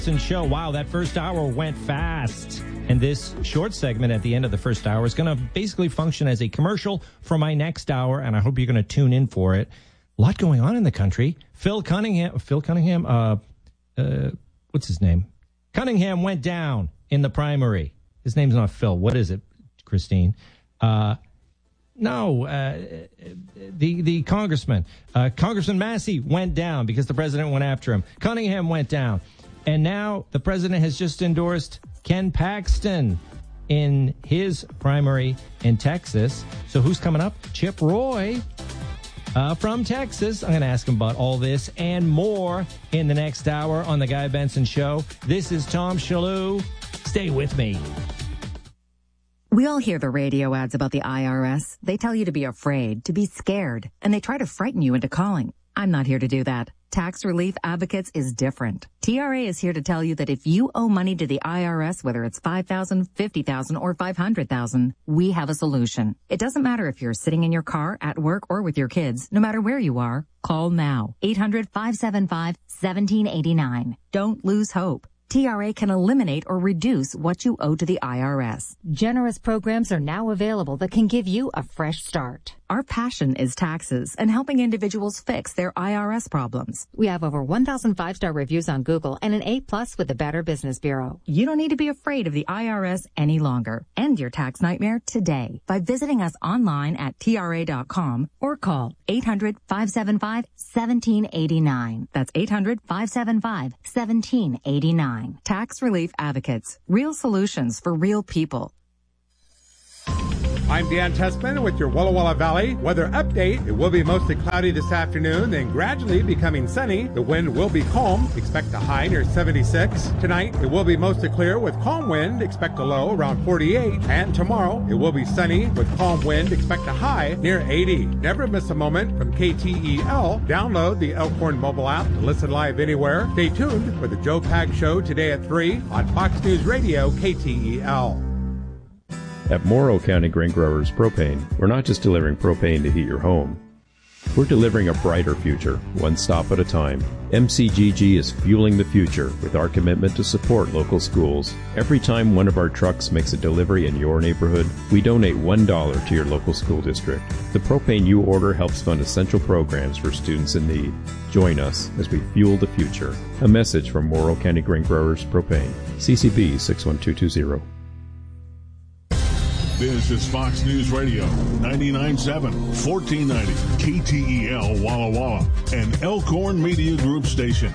Show. Wow, that first hour went fast. And this short segment at the end of the first hour is going to basically function as a commercial for my next hour, and I hope you're going to tune in for it. A lot going on in the country. Phil Cunningham, what's his name? Cunningham went down in the primary. His name's not Phil. What is it, Christine? The congressman. Congressman Massey went down because the president went after him. Cunningham went down. And now the president has just endorsed Ken Paxton in his primary in Texas. So who's coming up? Chip Roy from Texas. I'm going to ask him about all this and more in the next hour on The Guy Benson Show. This is Tom Shalhoub. Stay with me. We all hear the radio ads about the IRS. They tell you to be afraid, to be scared, and they try to frighten you into calling. I'm not here to do that. Tax Relief Advocates is different. TRA is here to tell you that if you owe money to the IRS, whether it's $5,000, $50,000, or $500,000, we have a solution. It doesn't matter if you're sitting in your car, at work, or with your kids. No matter where you are, call now. 800-575-1789. Don't lose hope. TRA can eliminate or reduce what you owe to the IRS. Generous programs are now available that can give you a fresh start. Our passion is taxes and helping individuals fix their IRS problems. We have over 1,000 5-star reviews on Google and an A+ with the Better Business Bureau. You don't need to be afraid of the IRS any longer. End your tax nightmare today by visiting us online at TRA.com or call 800-575-1789. That's 800-575-1789. Tax Relief Advocates. Real solutions for real people. I'm Dan Tessman with your Walla Walla Valley weather update. It will be mostly cloudy this afternoon, then gradually becoming sunny. The wind will be calm. Expect a high near 76. Tonight, it will be mostly clear with calm wind. Expect a low around 48. And tomorrow, it will be sunny with calm wind. Expect a high near 80. Never miss a moment from KTEL. Download the Elkhorn mobile app to listen live anywhere. Stay tuned for the Joe Pag Show today at 3 on Fox News Radio KTEL. At Morrow County Grain Growers Propane, we're not just delivering propane to heat your home. We're delivering a brighter future, one stop at a time. MCGG is fueling the future with our commitment to support local schools. Every time one of our trucks makes a delivery in your neighborhood, we donate $1 to your local school district. The propane you order helps fund essential programs for students in need. Join us as we fuel the future. A message from Morrow County Grain Growers Propane. CCB 61220. This is Fox News Radio, 99.7, 1490, KTEL Walla Walla, an Elkhorn Media Group station.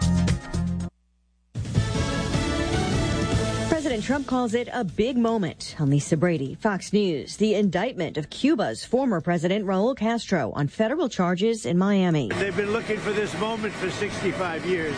President Trump calls it a big moment. I'm Lisa Brady, Fox News. The indictment of Cuba's former president, Raul Castro, on federal charges in Miami. They've been looking for this moment for 65 years,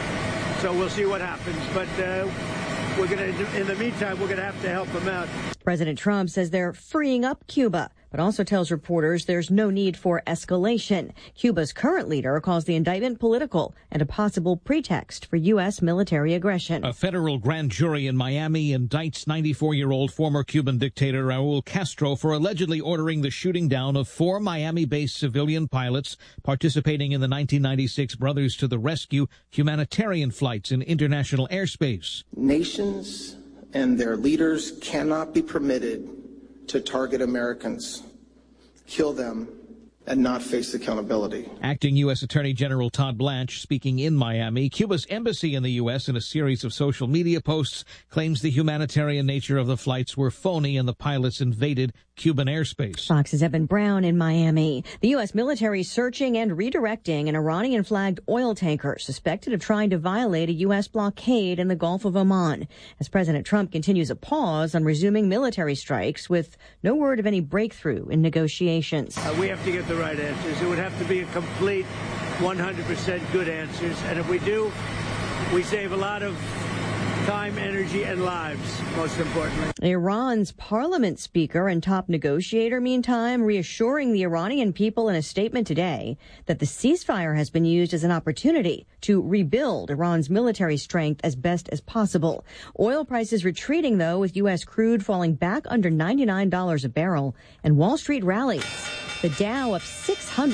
so we'll see what happens. But we're going to, in the meantime, we're going to have to help them out. President Trump says they're freeing up Cuba, but also tells reporters there's no need for escalation. Cuba's current leader calls the indictment political and a possible pretext for U.S. military aggression. A federal grand jury in Miami indicts 94-year-old former Cuban dictator Raul Castro for allegedly ordering the shooting down of 4 Miami-based civilian pilots participating in the 1996 Brothers to the Rescue humanitarian flights in international airspace. Nations and their leaders cannot be permitted to target Americans, kill them, and not face accountability. Acting U.S. Attorney General Todd Blanche speaking in Miami. Cuba's embassy in the U.S. in a series of social media posts claims the humanitarian nature of the flights were phony and the pilots invaded Cuban airspace. Fox's Evan Brown in Miami. The U.S. military searching and redirecting an Iranian-flagged oil tanker suspected of trying to violate a U.S. blockade in the Gulf of Oman, as President Trump continues a pause on resuming military strikes with no word of any breakthrough in negotiations. We have to get the right answers. It would have to be a complete 100% good answers. And if we do, we save a lot of time, energy, and lives, most importantly. Iran's parliament speaker and top negotiator, meantime, reassuring the Iranian people in a statement today that the ceasefire has been used as an opportunity to rebuild Iran's military strength as best as possible. Oil prices retreating, though, with U.S. crude falling back under $99 a barrel, and Wall Street rallies. The Dow up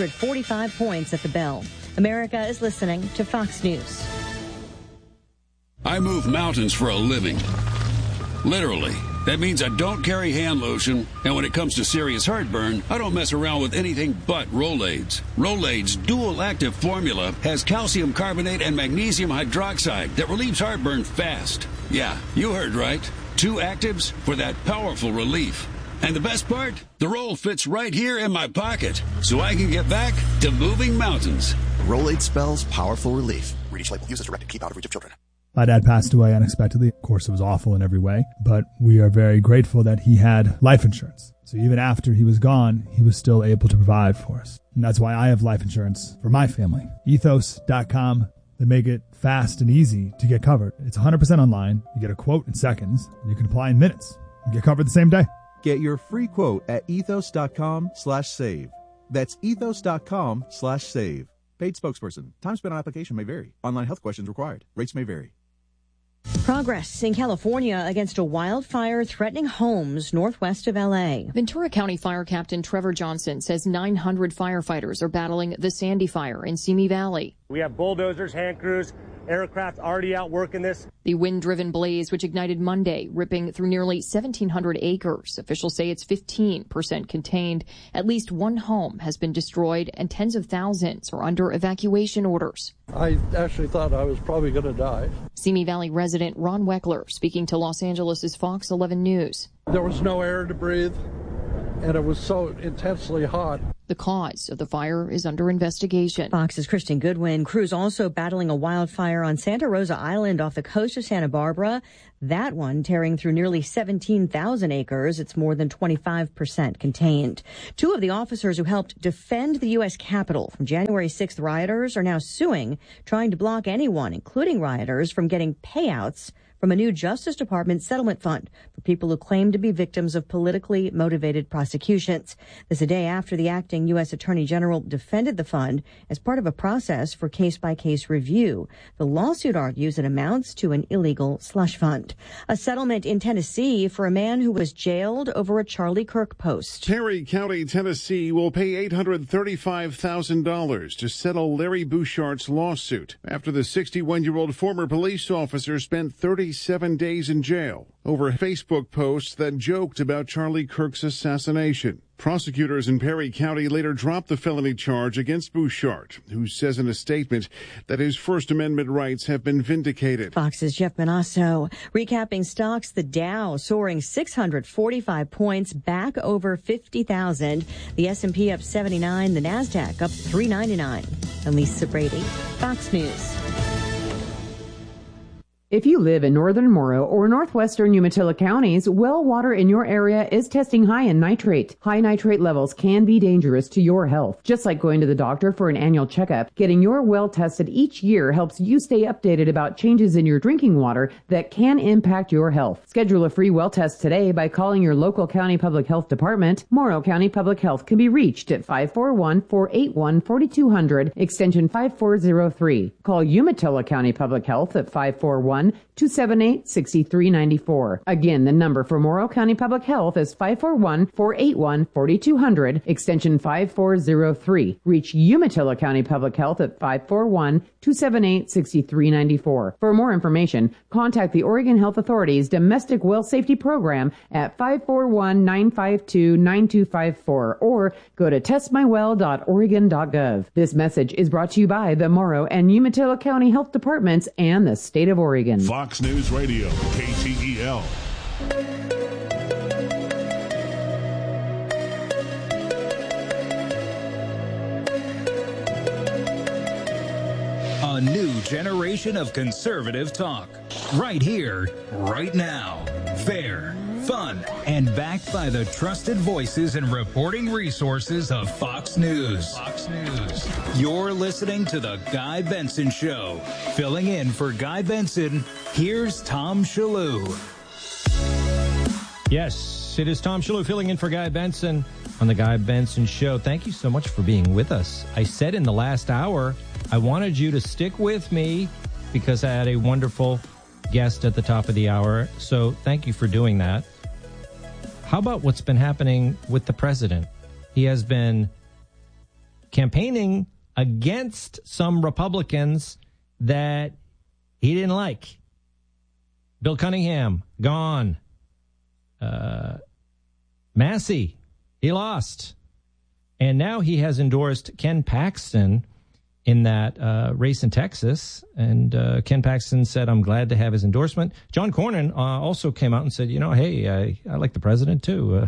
645 points at the bell. America is listening to Fox News. I move mountains for a living. Literally. That means I don't carry hand lotion, and when it comes to serious heartburn, I don't mess around with anything but Rolaids. Rolaids' dual-active formula has calcium carbonate and magnesium hydroxide that relieves heartburn fast. Yeah, you heard right. 2 actives for that powerful relief. And the best part? The roll fits right here in my pocket, so I can get back to moving mountains. Rolade spells powerful relief. Read each label. Use as directed. Keep out of reach of children. My dad passed away unexpectedly. Of course, it was awful in every way, but we are very grateful that he had life insurance. So even after he was gone, he was still able to provide for us. And that's why I have life insurance for my family. Ethos.com. They make it fast and easy to get covered. It's 100% online. You get a quote in seconds, and you can apply in minutes. You get covered the same day. Get your free quote at ethos.com/save. That's ethos.com/save. Paid spokesperson. Time spent on application may vary. Online health questions required. Rates may vary. Progress in California against a wildfire threatening homes northwest of L.A. Ventura County Fire Captain Trevor Johnson says 900 firefighters are battling the Sandy Fire in Simi Valley. We have bulldozers, hand crews, aircraft already out working this. The wind-driven blaze, which ignited Monday, ripping through nearly 1,700 acres. Officials say it's 15% contained. At least one home has been destroyed, and tens of thousands are under evacuation orders. I actually thought I was probably going to die. Simi Valley resident Ron Weckler speaking to Los Angeles' Fox 11 News. There was no air to breathe, and it was so intensely hot. The cause of the fire is under investigation. Fox's Kristen Goodwin. Crews also battling a wildfire on Santa Rosa Island off the coast of Santa Barbara. That one tearing through nearly 17,000 acres. It's more than 25% contained. 2 of the officers who helped defend the U.S. Capitol from January 6th rioters are now suing, trying to block anyone, including rioters, from getting payouts from a new Justice Department settlement fund for people who claim to be victims of politically motivated prosecutions. This a day after the acting U.S. Attorney General defended the fund as part of a process for case-by-case review. The lawsuit argues it amounts to an illegal slush fund. A settlement in Tennessee for a man who was jailed over a Charlie Kirk post. Perry County, Tennessee will pay $835,000 to settle Larry Bouchard's lawsuit after the 61-year-old former police officer spent 37 days in jail over Facebook posts that joked about Charlie Kirk's assassination. Prosecutors in Perry County later dropped the felony charge against Bouchard, who says in a statement that his First Amendment rights have been vindicated. Fox's Jeff Manasso. Recapping stocks, the Dow soaring 645 points back over 50,000. The S&P up 79, the NASDAQ up 399. I'm Lisa Brady, Fox News. If you live in northern Morrow or northwestern Umatilla counties, well water in your area is testing high in nitrate. High nitrate levels can be dangerous to your health. Just like going to the doctor for an annual checkup, getting your well tested each year helps you stay updated about changes in your drinking water that can impact your health. Schedule a free well test today by calling your local county public health department. Morrow County Public Health can be reached at 541-481-4200, extension 5403. Call Umatilla County Public Health at 541-278-6394. Again, the number for Morrow County Public Health is 541-481-4200, extension 5403. Reach Umatilla County Public Health at 541-278-6394. For more information, contact the Oregon Health Authority's Domestic Well Safety Program at 541-952-9254 or go to testmywell.oregon.gov. This message is brought to you by the Morrow and Umatilla County Health Departments and the State of Oregon. Fox News Radio, KTEL. A new generation of conservative talk. Right here, right now. Fair, fun, and backed by the trusted voices and reporting resources of Fox News. Fox News. You're listening to The Guy Benson Show. Filling in for Guy Benson, here's Tom Shalhoub. Yes, it is Tom Shalhoub filling in for Guy Benson on The Guy Benson Show. Thank you so much for being with us. I said in the last hour, I wanted you to stick with me because I had a wonderful guest at the top of the hour. So thank you for doing that. How about what's been happening with the president? He has been campaigning against some Republicans that he didn't like. Bill Cunningham, gone. Massey, he lost. And now he has endorsed Ken Paxton in that race in Texas. And Ken Paxton said, I'm glad to have his endorsement. John Cornyn also came out and said, hey, I like the president too.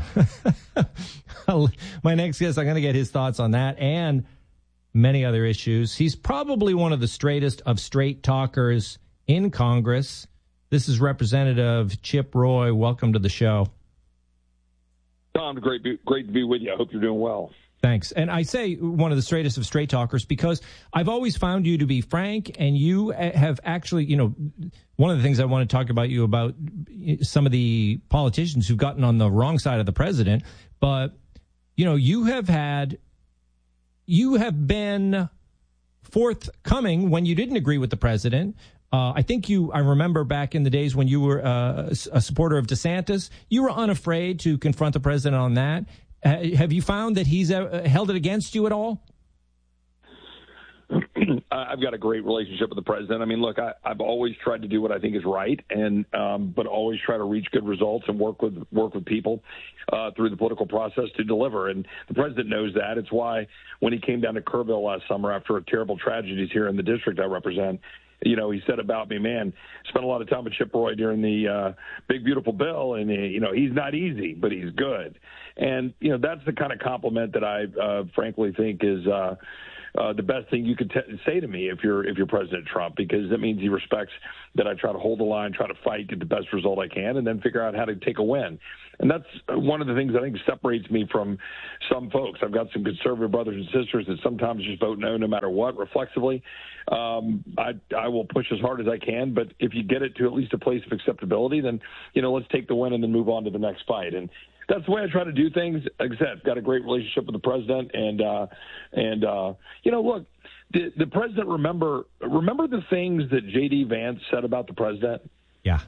My next guest, I'm going to get his thoughts on that and many other issues. He's probably one of the straightest of straight talkers in Congress. This is Representative Chip Roy. Welcome to the show. Tom, great to be with you. I hope you're doing well. Thanks. And I say one of the straightest of straight talkers because I've always found you to be frank, and you have actually, one of the things I want to talk about you about some of the politicians who've gotten on the wrong side of the president, but you have been forthcoming when you didn't agree with the president. I remember back in the days when you were a supporter of DeSantis, you were unafraid to confront the president on that. Have you found that he's held it against you at all? I've got a great relationship with the president. I mean, look, I've always tried to do what I think is right, and but always try to reach good results and work with people through the political process to deliver. And the president knows that. It's why when he came down to Kerrville last summer after a terrible tragedies here in the district I represent, he said about me, man, spent a lot of time with Chip Roy during the Big Beautiful Bill, and he's not easy, but he's good. And that's the kind of compliment that I frankly think is the best thing you could say to me if you're President Trump, because that means he respects that I try to hold the line, try to fight, get the best result I can, and then figure out how to take a win. And that's one of the things I think separates me from some folks. I've got some conservative brothers and sisters that sometimes just vote no matter what, reflexively. I will push as hard as I can, but if you get it to at least a place of acceptability, then, let's take the win and then move on to the next fight. And that's the way I try to do things. Like I said, I've got a great relationship with the president, and look, the president, remember the things that J.D. Vance said about the president? Yeah.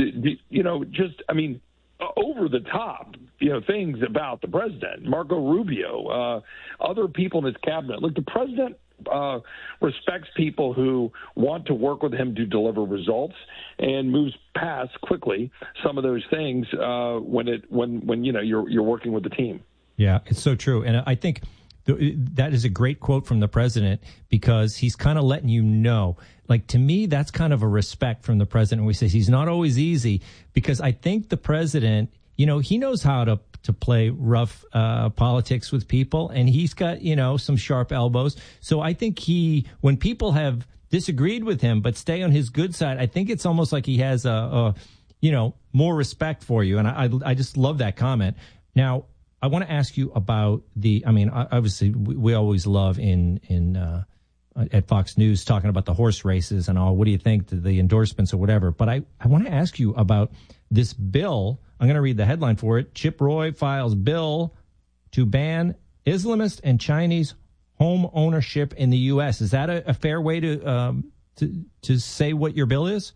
Over the top, things about the president, Marco Rubio, other people in his cabinet. Look, the president respects people who want to work with him to deliver results and moves past quickly some of those things when you're working with the team. Yeah, it's so true. And I think that is a great quote from the president, because he's kind of letting you know, like, to me, that's kind of a respect from the president. We say he's not always easy, because I think the president, he knows how to play rough politics with people, and he's got, some sharp elbows. So I think when people have disagreed with him but stay on his good side, I think it's almost like he has more respect for you. And I just love that comment. Now, I want to ask you about obviously we always love at Fox News talking about the horse races and all. What do you think, the endorsements or whatever? But I want to ask you about this bill. I'm going to read the headline for it. Chip Roy files bill to ban Islamist and Chinese home ownership in the U.S. Is that a fair way to say what your bill is?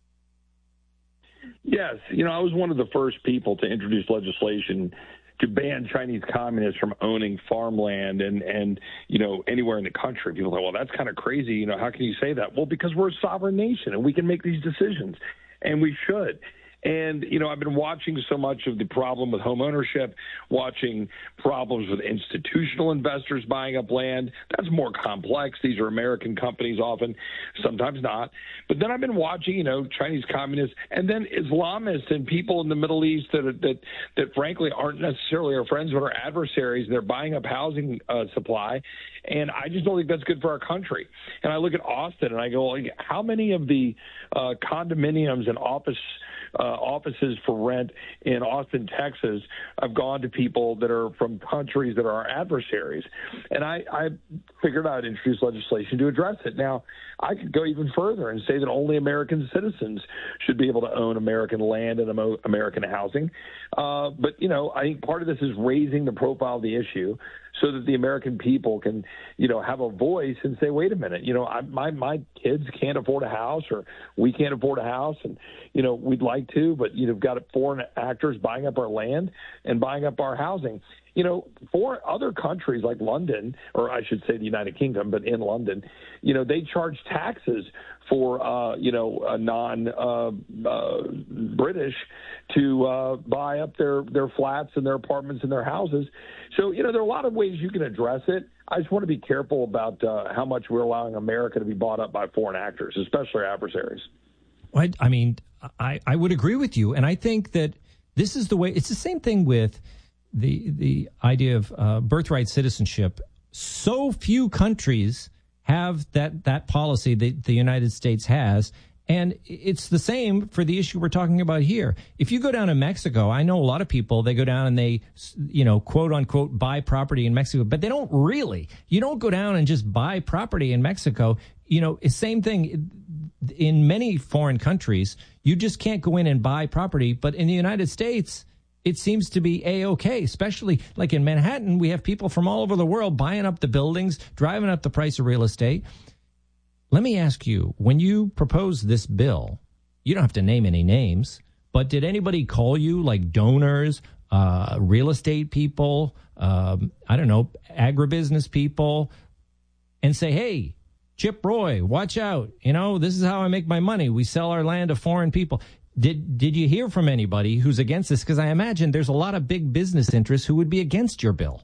Yes. I was one of the first people to introduce legislation to ban Chinese communists from owning farmland and anywhere in the country. People say, well, that's kind of crazy. How can you say that? Well, because we're a sovereign nation and we can make these decisions, and we should. And, I've been watching so much of the problem with home ownership, watching problems with institutional investors buying up land. That's more complex. These are American companies often, sometimes not. But then I've been watching, Chinese communists and then Islamists and people in the Middle East that frankly aren't necessarily our friends but are adversaries. They're buying up housing supply. And I just don't think that's good for our country. And I look at Austin and I go, how many of the condominiums and offices for rent in Austin, Texas, have gone to people that are from countries that are our adversaries? And I figured I'd introduce legislation to address it. Now, I could go even further and say that only American citizens should be able to own American land and American housing. But, I think part of this is raising the profile of the issue so that the American people can, have a voice and say, wait a minute, my kids can't afford a house, or we can't afford a house, and, we'd like to, but you've got foreign actors buying up our land and buying up our housing. for other countries like London, or I should say the United Kingdom, but in London, they charge taxes for, a non-British to buy up their flats and their apartments and their houses. So, there are a lot of ways you can address it. I just want to be careful about how much we're allowing America to be bought up by foreign actors, especially our adversaries. I mean, I would agree with you. And I think that this is the way. It's the same thing with the idea of birthright citizenship. So few countries have that policy that the United States has. And it's the same for the issue we're talking about here. If you go down to Mexico, I know a lot of people, they go down and they, quote unquote, buy property in Mexico, but they don't really. You don't go down and just buy property in Mexico. Same thing in many foreign countries. You just can't go in and buy property. But in the United States, it seems to be A-OK, especially like in Manhattan. We have people from all over the world buying up the buildings, driving up the price of real estate. Let me ask you, when you proposed this bill, you don't have to name any names, but did anybody call you, like donors, real estate people, agribusiness people, and say, hey, Chip Roy, watch out. This is how I make my money. We sell our land to foreign people. Did you hear from anybody who's against this? Because I imagine there's a lot of big business interests who would be against your bill.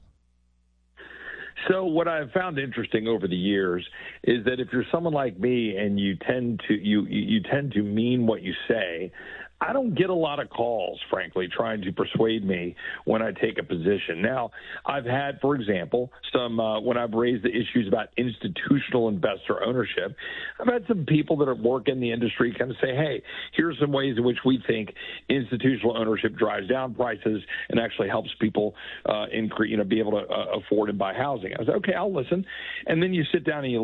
So what I've found interesting over the years is that if you're someone like me and you tend to mean what you say, I don't get a lot of calls, frankly, trying to persuade me when I take a position. Now, I've had, for example, some when I've raised the issues about institutional investor ownership, I've had some people that work in the industry kind of say, hey, here's some ways in which we think institutional ownership drives down prices and actually helps people be able to afford and buy housing. I was like, okay, I'll listen. And then you sit down and you